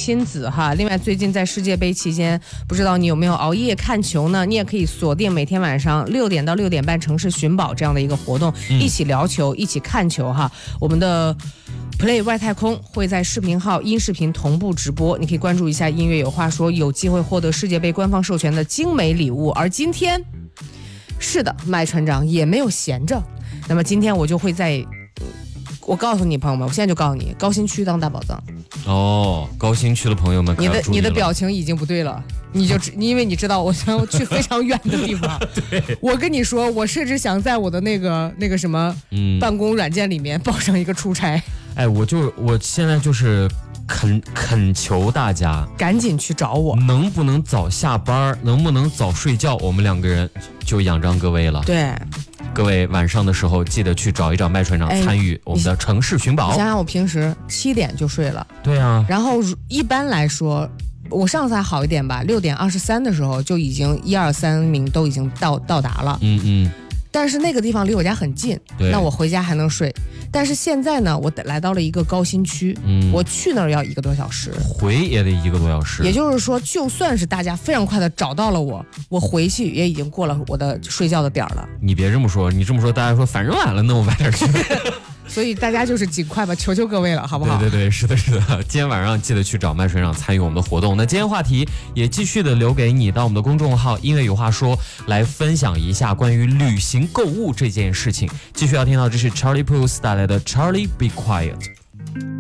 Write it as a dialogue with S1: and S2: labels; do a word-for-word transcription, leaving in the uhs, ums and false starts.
S1: 亲子哈。另外，最近在世界杯期间，不知道你有没有熬夜看球呢？你也可以锁定每天晚上六点到六点半城市寻宝这样的一个活动，嗯、一起聊球，一起看球哈。我们的 Play 外太空会在视频号、音视频同步直播，你可以关注一下音乐有话说，有机会获得世界杯官方授权的精美礼物。而今天，是的，麦船长也没有闲着。那么今天我就会在，我告诉你朋友们，我现在就告诉你，高新区当大宝藏。
S2: 哦，高新区的朋友们可要注意了，
S1: 你的你的表情已经不对了，你就因为你知道我想要去非常远的地方。
S2: 对，
S1: 我跟你说，我甚至想在我的那个那个什么、嗯、办公软件里面报上一个出差。
S2: 哎，我就我现在就是恳恳求大家
S1: 赶紧去找我，
S2: 能不能早下班，能不能早睡觉，我们两个人就仰仗各位了。
S1: 对，
S2: 各位晚上的时候记得去找一找麦船长参与我们的城市寻宝。
S1: 你想想我平时七点就睡了，
S2: 对啊，
S1: 然后一般来说我上次还好一点吧，六点二十三的时候就已经一二三名都已经到到达了。
S2: 嗯嗯。
S1: 但是那个地方离我家很近，那我回家还能睡。但是现在呢，我来到了一个高新区，嗯、我去那儿要一个多小时，
S2: 回也得一个多小时。
S1: 也就是说，就算是大家非常快的找到了我，我回去也已经过了我的睡觉的点了。
S2: 你别这么说，你这么说，大家说反正晚了，那我晚点去。
S1: 所以大家就是尽快吧，求求各位了，好不好？
S2: 对对对，是的，是的。今天晚上记得去找麦船长参与我们的活动。那今天话题也继续的留给你，到我们的公众号音乐有话说来分享一下关于旅行购物这件事情。继续要听到这是 Charlie Puth 带来的 Charlie Be Quiet。